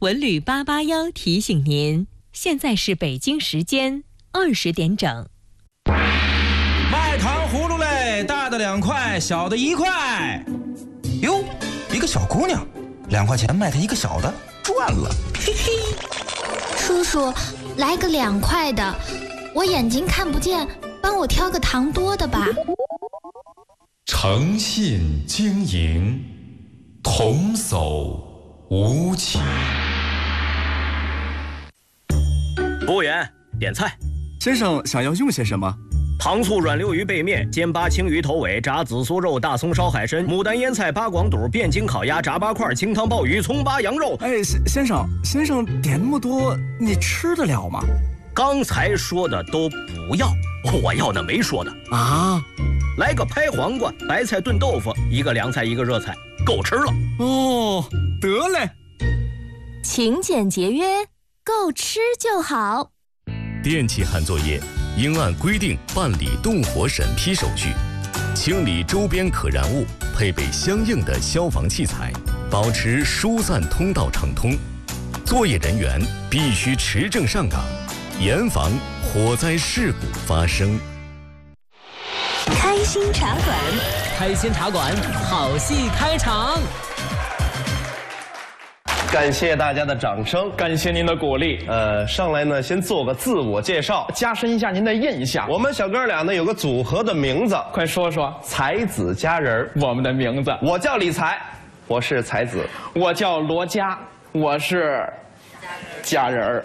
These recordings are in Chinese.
文旅881提醒您，现在是北京时间20点整。 卖糖葫芦嘞，大的2块，小的1块。哟，一个小姑娘，2块钱卖她一个小的，赚了，嘿嘿。 叔叔，来个2块的，我眼睛看不见，帮我挑个糖多的吧。 诚信经营，童叟无欺。 服务员，点菜。 先生想要用些什么？ 糖醋软溜鱼背面、煎八青鱼头尾、炸紫苏肉、大葱烧海参、牡丹腌菜、八广肚、汴京烤鸭、炸八块、清汤鲍鱼、葱八羊肉。 哎，先生点那么多，你吃得了吗？ 刚才说的都不要，我要的没说的啊。 来个拍黄瓜、白菜炖豆腐，一个凉菜一个热菜，够吃了。 哦，得嘞。 勤俭节约，够吃就好。 电气焊作业应按规定办理动火审批手续，清理周边可燃物，配备相应的消防器材，保持疏散通道畅通。作业人员必须持证上岗，严防火灾事故发生。 开心茶馆， 开心茶馆，好戏开场。 感谢大家的掌声， 感谢您的鼓励。 上来呢，先做个自我介绍， 加深一下您的印象。 我们小哥俩呢有个组合的名字， 快说说。 才子佳人。 我们的名字， 我叫李才，我是才子； 我叫罗佳，我是佳人。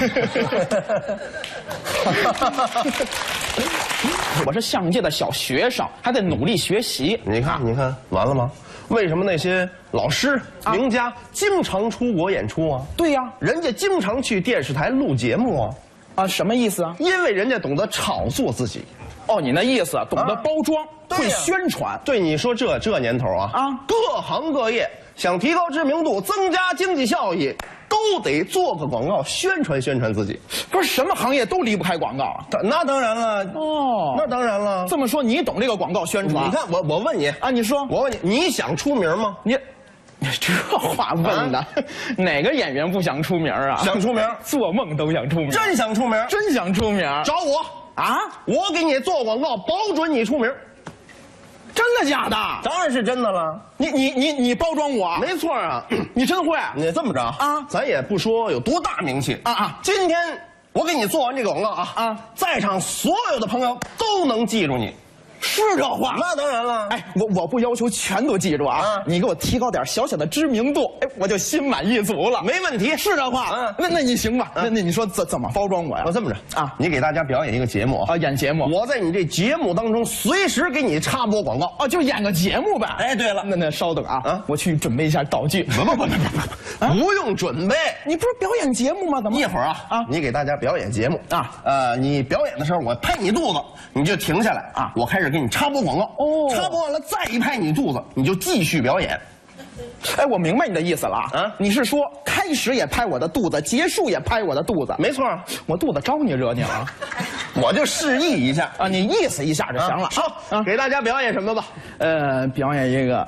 我是相声界的小学生，还在努力学习。 你看，完了吗？为什么那些老师、名家经常出国演出啊？ 对呀， 人家经常去电视台录节目啊。 啊，什么意思啊？ 因为人家懂得炒作自己。 哦，你那意思懂得包装，会宣传。 对，你说这年头啊，各行各业想提高知名度、增加经济效益，都得做个广告宣传自己。 不是什么行业都离不开广告啊？ 那当然了。哦，那当然了。 这么说你懂这个广告宣传？ 你看我问你啊，你说， 我问你，你想出名吗？ 你这话问的，哪个演员不想出名啊？ 想出名， 做梦都想出名。 真想出名， 真想出名。 找我啊！我给你做广告，保准你出名。 真的假的？ 当然是真的了。 你包装我？ 没错啊， 你真会。 你这么着啊，咱也不说有多大名气啊。今天我给你做完这个广告啊，在场所有的朋友都能记住你。 是这话？ 那当然了。 哎，我不要求全都记住啊，你给我提高点小小的知名度，哎，我就心满意足了。 没问题， 是这话。那你行吧？那你说怎么包装我呀？ 我这么着啊，你给大家表演一个节目啊，演节目。 我在你这节目当中随时给你插播广告啊，就演个节目呗。 哎，对了， 那稍等啊，我去准备一下道具。 不用准备， 你不是表演节目吗？怎么一会儿啊，你给大家表演节目啊。你表演的时候，我拍你肚子，你就停下来啊，我开始给你插播广告。哦，插播完了再一拍你肚子，你就继续表演。 哎，我明白你的意思了啊！你是说开始也拍我的肚子，结束也拍我的肚子？ 没错， 我肚子招你惹你了？ 我就示意一下啊，你意思一下就行了。 好，给大家表演什么吧？ 表演一个，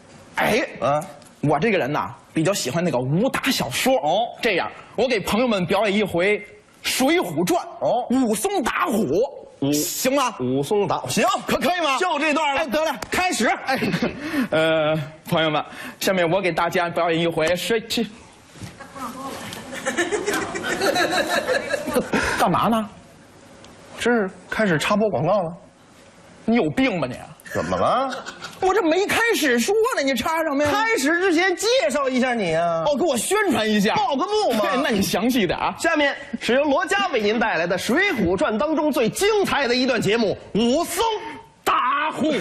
我这个人呐，比较喜欢那个武打小说哦。这样，我给朋友们表演一回《水浒传》哦，武松打虎。行吗？ 武松打行， 可以吗？ 就这段了。 哎，得了， 开始。 哎，朋友们，下面我给大家表演一回干嘛呢？ 这是开始插播广告了？ 你有病吧你？ 怎么了？ 我这没开始说呢，你插上没？ 开始之前介绍一下你啊！ 哦，给我宣传一下， 报个幕嘛。 那你详细点啊！ 下面是由罗家为您带来的《水浒传》当中最精彩的一段节目——武松打虎。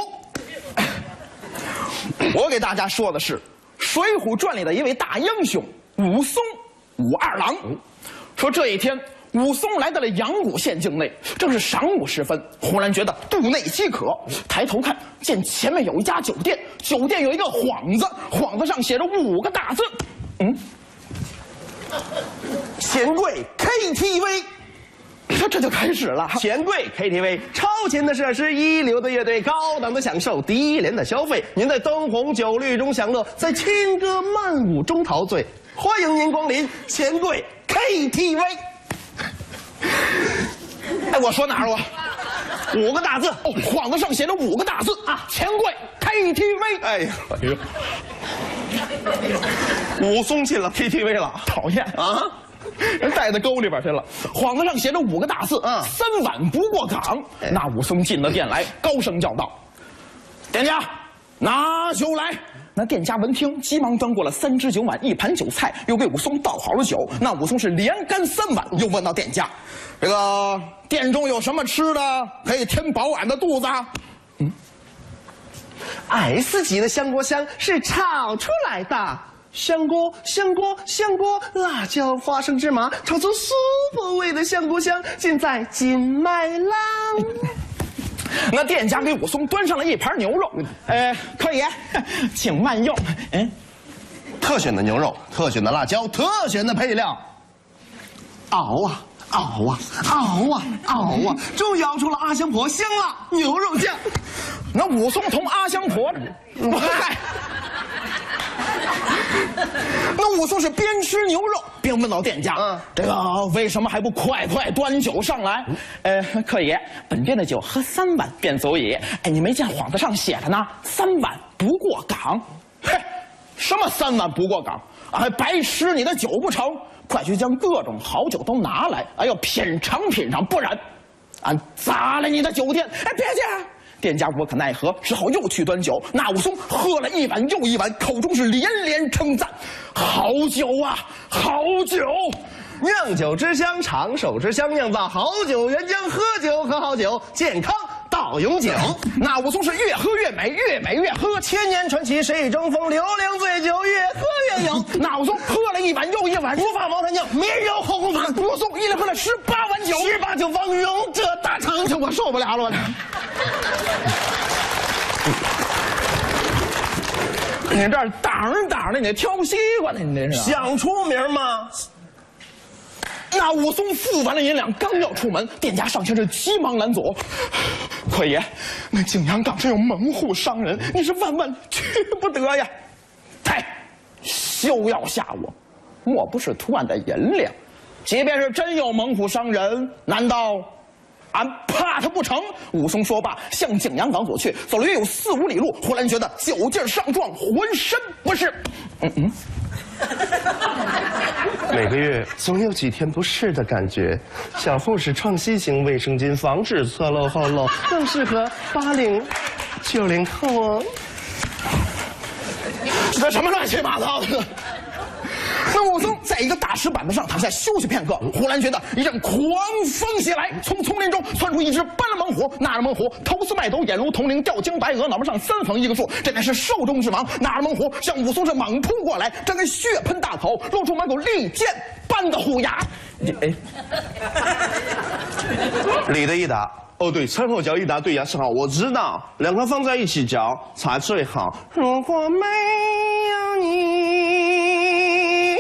我给大家说的是《水浒传》里的一位大英雄武松，武二郎。说这一天，武松来到了阳谷县境内，正是晌午时分，忽然觉得肚内饥渴，抬头看见前面有一家酒店，酒店有一个幌子，幌子上写着5个大字， 钱柜 KTV。 这就开始了。 钱柜 KTV， 超前的设施，一流的乐队，高档的享受，低廉的消费。您在灯红酒绿中享乐，在轻歌曼舞中陶醉。 欢迎您光临钱柜 KTV。 哎，我说哪儿了？5个大字哦，幌子上写着5个大字啊，钱柜 KTV。 哎呀，武松进了 KTV 了， 讨厌啊！人带到沟里边去了。幌子上写着5个大字啊，3碗不过岗。那武松进了店来，高声叫道：“店家，拿酒来！”那店家闻听，急忙端过了3只酒碗、1盘酒菜，又给武松倒好了酒。那武松是连干3碗，又问到店家：“这个店中有什么吃的可以填饱俺的肚子啊 ？S 级的香锅香是炒出来的。香锅，辣椒、花生、芝麻，炒出super味的香锅香，尽在金麦郎。 那店家给武松端上了1盘牛肉，可以，请慢用。 特选的牛肉，特选的辣椒，特选的配料，熬啊，终于熬出了阿香婆香辣牛肉酱。 那武松同阿香婆，嗨。那武松是边吃牛肉边问到店家：“这个为什么还不快端酒上来？”客爷，本店的酒喝3碗便足矣。哎，你没见幌子上写着呢，3碗不过岗。嘿，什么3碗不过岗？还白吃你的酒不成？快去将各种好酒都拿来，要品尝，不然，俺砸了你的酒店！哎，别介。店家无可奈何，只好又去端酒。那武松喝了1碗又1碗，口中是连连称赞：“好酒啊，好酒！ 酿酒之香，长寿之香，酿造好酒原浆，喝酒喝好酒，健康到永久。” 那武松是越喝越美，越美越喝， 千年传奇谁与争锋，流量醉酒越喝越有。 那武松喝了1碗又1碗， 不发茅台酿，绵柔后宫饭。 武松一连喝了18碗酒 ，18酒方容这大肠， 我受不了了。你这挡的，你挑西瓜呢？你这是想出名吗？ 那武松付完了银两，刚要出门，店家上前是急忙拦阻：“魁爷，那景阳冈上有猛虎伤人，你是万万去不得呀！”嗨，休要吓我，莫不是图俺的银两？即便是真有猛虎伤人，难道俺怕他不成？武松说罢，向景阳冈走去。走了约有4、5里路，忽然觉得酒劲上撞，浑身不适。 每个月总有几天不适的感觉，小护士创新型卫生巾，防止侧漏后漏，更适合80、90后哦。 这什么乱七八糟的？那武松在一个大石板子上躺下休息片刻，忽然觉得一阵狂风袭来，从丛林中窜出一只斑斓猛虎。那只猛虎头似麦斗，眼如铜铃，吊睛白额，脑门上3横1个竖，这乃是兽中之王。那只猛虎向武松是猛扑过来，张开血喷大口，露出满口利剑般的虎牙。 李的一打。哦，对，餐后嚼一打对牙齿好，我知道，2个放在一起嚼才最好。如果没有你，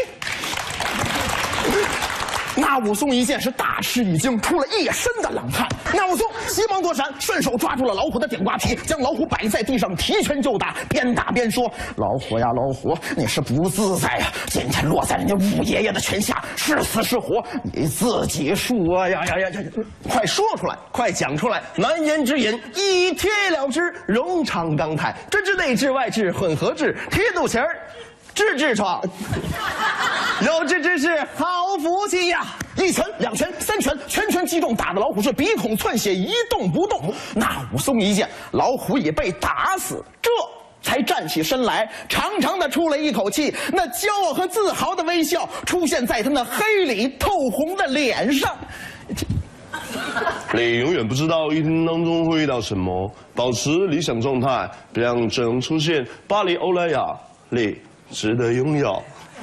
那武松一见是大吃一惊，出了一身的冷汗。那武松急忙躲闪，顺手抓住了老虎的顶瓜皮，将老虎摆在地上，提拳就打，边打边说：“老虎呀，老虎，你是不自在呀！今天落在人家武爷爷的拳下，是死是活，你自己说呀！ 快说出来，快讲出来！难言之隐，一贴了之，冗长刚泰，这之内治外治混合治，贴肚脐儿。”痔疮，有志之士好福气呀 ！1拳、2拳、3拳，拳拳击中，打的老虎是鼻孔窜血，一动不动。那武松一见老虎已被打死，这才站起身来，长长的出了一口气，那骄傲和自豪的微笑出现在他那黑里透红的脸上。 你永远不知道一天当中会遇到什么，保持理想状态，别让阵容出现巴黎欧莱雅，你值得拥有。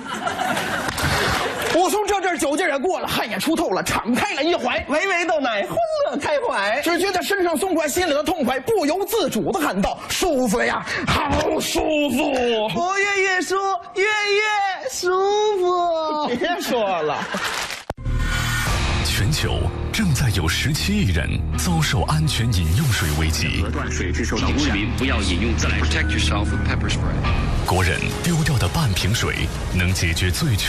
武松这阵酒劲也过了，汗也出透了，敞开了一怀， 娓娓道来，欢乐开怀。 只觉得身上松快，心里的痛快，不由自主地喊道：“舒服呀，好舒服！” 我越说越舒服。 别说了。 全球正在有17亿人遭受安全饮用水危机。 河段水质受到污染，不要饮用自来水。 国人丢掉的半瓶水能解决最缺